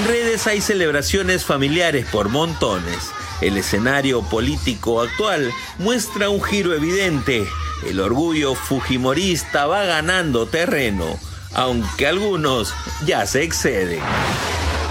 redes hay celebraciones familiares por montones. El escenario político actual muestra un giro evidente. El orgullo fujimorista va ganando terreno, aunque algunos ya se exceden.